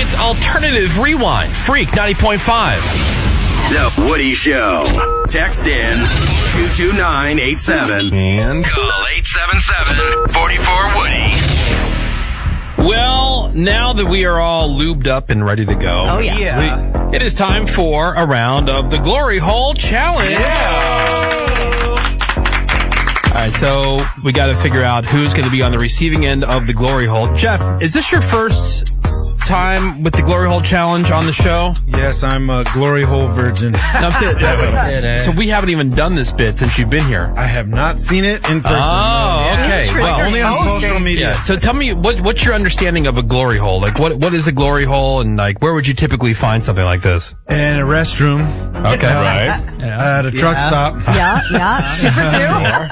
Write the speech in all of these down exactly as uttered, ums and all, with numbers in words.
It's Alternative Rewind, Freak ninety point five. The Woody Show. Text in two two nine eight seven and call eight seven seven, four four, Woody. Well, now that we are all lubed up and ready to go, Oh, yeah. Yeah. we, it is time for a round of the Glory Hole Challenge. All right, so we got to figure out who's going to be on the receiving end of the Glory Hole. Jeff, is this your first time with the Glory Hole Challenge on the show? Yes, I'm a glory hole virgin. No, to, so we haven't even done this bit since you've been here. I have not seen it in person. Oh, no. okay. Yeah, Well, Only on social media. yeah. So tell me, what what's your understanding of a glory hole? Like, what what is a glory hole, and like, where would you typically find something like this? In a restroom. Okay, Uh, At a truck stop. Yeah, yeah. Two for two.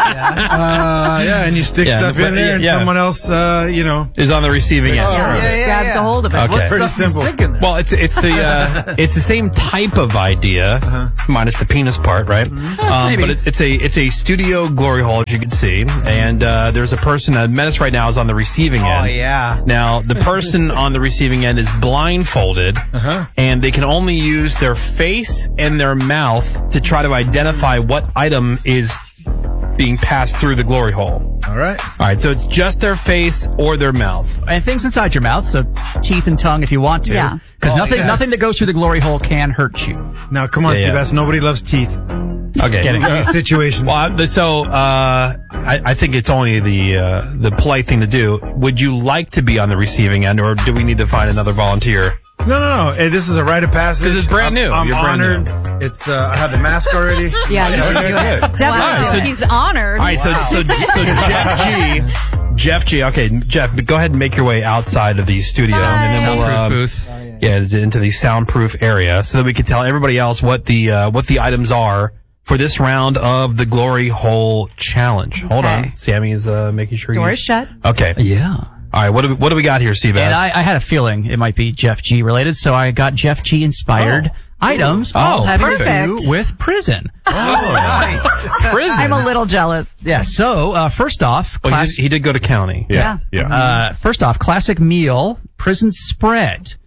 Uh, yeah, and you stick Yeah, stuff but- in there, and yeah. someone else, uh, you know. Is on the receiving end. Yeah, yeah, Grabs a hold of it. Okay. Pretty simple. Well, it's it's the uh, it's the same type of idea, minus the penis part, right? Um, but it's, it's a it's a studio glory hole, as you can see, and uh, there's a person that met us right now is on the receiving end. Oh, yeah. Now, the person on the receiving end is blindfolded, Uh-huh. and they can only use their face and their mouth to try to identify what item is being passed through the glory hole. All right. All right, so it's just their face or their mouth. And things inside your mouth, so teeth and tongue if you want to. Yeah. Because Oh, nothing, yeah. nothing that goes through the glory hole can hurt you. Now, come on, Yeah, yeah. Sebastian. Nobody loves teeth. Okay. In these situations. Well, I- so uh, I, I think it's only the uh, the polite thing to do. Would you like to be on the receiving end, or do we need to find another volunteer? No, no, no. Hey, this is a rite of passage. This is brand new. I'm, I'm You're brand honored. It's. Uh, I have the mask already. Yeah, you should do it. Definitely Wow. do So- it. He's honored. All right, so so so Jeff G, Jeff G. Okay, Jeff, go ahead and make your way outside of the studio, and then we'll Soundproof um, booth. yeah, into the soundproof area, so that we can tell everybody else what the uh, what the items are for this round of the Glory Hole Challenge. Hold Okay. on, Sammy is uh, making sure Doors he's shut. Okay. Yeah. All right, what do we, what do we got here, Seabass? And I, I had a feeling it might be Jeff G related, so I got Jeff G inspired items, Oh, all having to perfect. do with prison. Prison. I'm a little jealous. Yeah. So uh, first off, Well, he, class- did, he did go to county. Yeah. Yeah. uh, first off, classic meal, prison spread.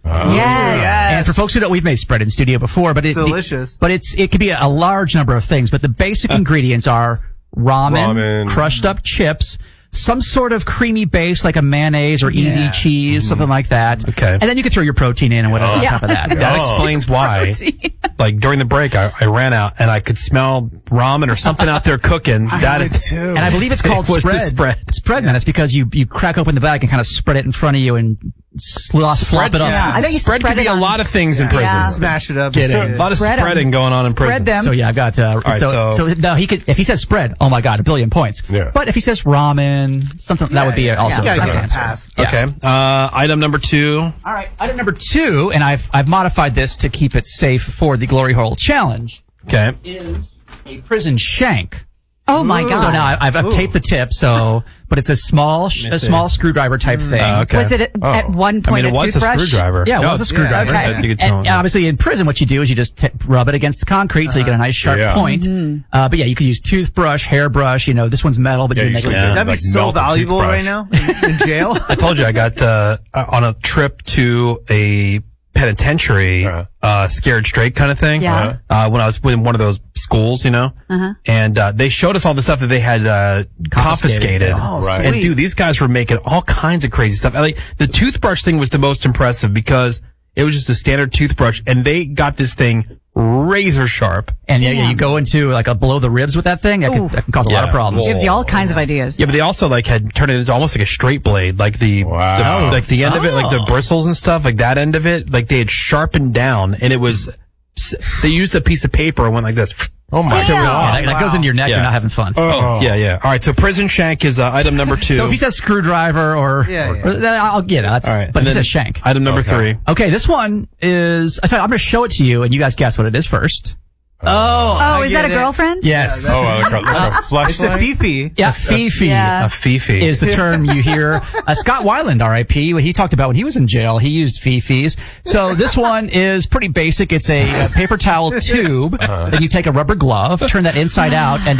Yes. And for folks who don't, we've made spread in studio before, but it, Delicious. but it's it could be a, a large number of things. But the basic ingredients are ramen, Ramen. crushed up chips, some sort of creamy base like a mayonnaise or easy Yeah. cheese, something like that. Okay. And then you can throw your protein in and whatever on Yeah. top of that. That explains why, like, during the break, I, I ran out and I could smell ramen or something out there cooking. That is, too. And I believe it's called It was the spread. spread. Spread, man. It's because you, you crack open the bag and kind of spread it in front of you and slop, slop it up. Yeah. I think you spread spread could be it a on- lot of things in prison. Yeah. Smash it up. Get it. A lot of Spread 'em. spreading going on in prison. Spread them. So yeah, I got, uh, right, so, so- so, no, he could, if he says spread, oh my god, a billion points. Yeah. But if he says ramen, something, that would be also You gotta a get good a answer. pass. Yeah. Okay. Uh, item number two. All right, item number two, and I've, I've modified this to keep it safe for the Glory Hole Challenge, Okay. is a prison shank. Oh my god. So now I- I've, I've taped the tip, so, but it's a small, sh- a small screwdriver type thing. Uh, okay. Was it at, Oh. at one I point mean, it a was a toothbrush? screwdriver. Yeah, it No, was a it's- screwdriver. Okay. You could And, tell and them. obviously in prison, what you do is you just t- rub it against the concrete so you get a nice sharp Yeah. point. Uh, but yeah, you could use toothbrush, hairbrush. You know, this one's metal, but Yeah, you you can make should. it. Yeah. That'd be Like so melt the valuable toothbrush. right now in, in jail. I told you I got uh, on a trip to a penitentiary, Uh-huh. uh, scared straight kind of thing. Yeah. Uh, when I was in one of those schools, you know, Uh-huh. and uh, they showed us all the stuff that they had uh, confiscated. Confiscated. Oh, And sweet. dude, these guys were making all kinds of crazy stuff. Like the toothbrush thing was the most impressive because it was just a standard toothbrush, and they got this thing razor sharp. And yeah, yeah, you go into like a below the ribs with that thing, that can, that can cause a lot of Yeah. problems. Gives you all kinds of ideas. Yeah, but they also like had turned it into almost like a straight blade, like the, Wow. the like the end of it, like the Oh. bristles and stuff, like that end of it, like they had sharpened down, and it was they used a piece of paper and went like this. Oh my Yeah, that, that goes into your neck, Yeah. you're not having fun. Oh, yeah, yeah. All right, so prison shank is uh, item number two. So if he says screwdriver or, Yeah, yeah. or then I'll get it. That's, all right, but and if he then says shank. Item number Okay. three. Okay, this one is, I tell you, I'm going to show it to you and you guys guess what it is first. Oh, Oh, is that a girlfriend? Yes. Oh, like a, like a flashlight. It's a Fifi. Yeah, Fifi. Yeah. A fifi. Is the term you hear. Uh, Scott Weiland, R I P, what he talked about when he was in jail, he used Fifis. So this one is pretty basic. It's a, a paper towel tube. Then you take a rubber glove, turn that inside out, and then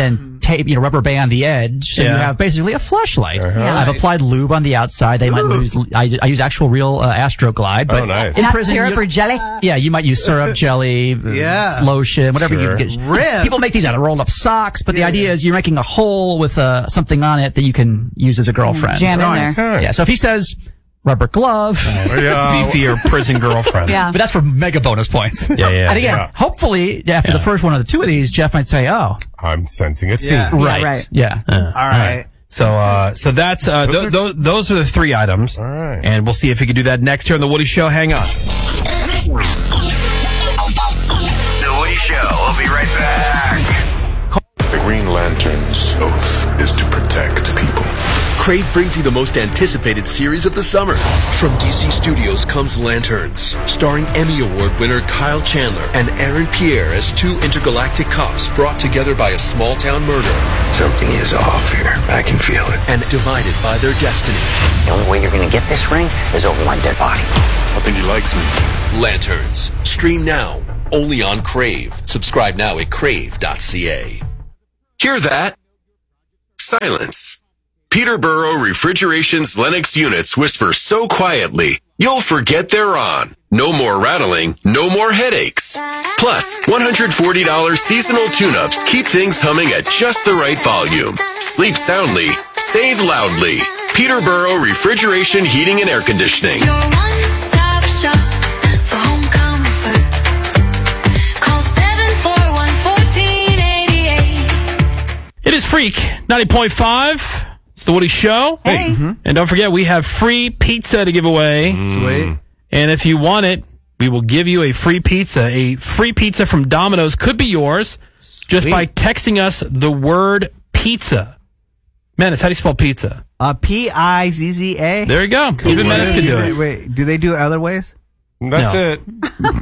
tape, you know, rubber band the edge, so Yeah. you have basically a fleshlight. Uh-huh. Yeah. I've applied lube on the outside. They might lose. I, I use actual real uh, Astroglide, but Oh, nice. in Not prison, syrup you- or jelly? yeah, you might use syrup, jelly, Yeah. uh, lotion, whatever Sure. you get. Rib. People make these out of rolled up socks, but the idea is you're making a hole with uh, something on it that you can use as a girlfriend. Jam in there. Huh. Yeah, so if he says rubber glove, Yeah. Beefy or prison girlfriend. Yeah. but that's for mega bonus points. Yeah, yeah. And again, Yeah. hopefully after the first one of the two of these, Jeff might say, "Oh, I'm sensing a theme. Yeah. right, right. yeah." All right. So, uh, so that's, uh, Those th- are- those, those are the three items. All right. And we'll see if we can do that next here on The Woody Show. Hang on. The Woody Show. We'll be right back. The Green Lantern's oath is to protect people. Crave brings you the most anticipated series of the summer. From D C Studios comes Lanterns, starring Emmy Award winner Kyle Chandler and Aaron Pierre as two intergalactic cops brought together by a small-town murder. Something is off here. I can feel it. And divided by their destiny. The only way you're going to get this ring is over my dead body. I think he likes me. Lanterns. Stream now. Only on Crave. Subscribe now at crave dot c a. Hear that? Silence. Peterborough Refrigeration's Lennox units whisper so quietly, you'll forget they're on. No more rattling, no more headaches. Plus, one hundred forty dollars seasonal tune-ups keep things humming at just the right volume. Sleep soundly, save loudly. Peterborough Refrigeration Heating and Air Conditioning. Your one-stop shop for home comfort. Call seven four one, one four eight eight. It is Freak ninety point five. It's The Woody Show. Hey. And don't forget, we have free pizza to give away. Sweet. And if you want it, we will give you a free pizza. A free pizza from Domino's could be yours just by texting us the word pizza. Menace, how do you spell pizza? Uh, P I Z Z A. There you go. Even Menace can do Wait, it. wait, do they do it other ways? That's No. it.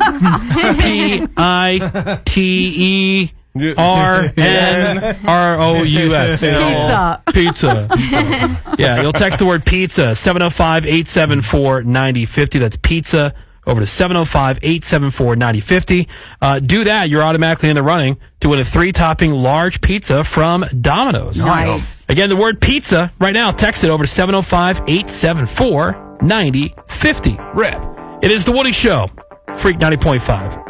P I T E R N R O U S. Pizza. Pizza. Yeah, you'll text the word pizza, seven oh five, eight seven four, nine oh five oh. That's pizza over to seven oh five, eight seven four, nine oh five oh. Uh, do that, you're automatically in the running to win a three-topping large pizza from Domino's. Nice. Again, the word pizza, right now, text it over to seven oh five, eight seven four, nine oh five oh. Rip. It is The Woody Show, Freak ninety point five.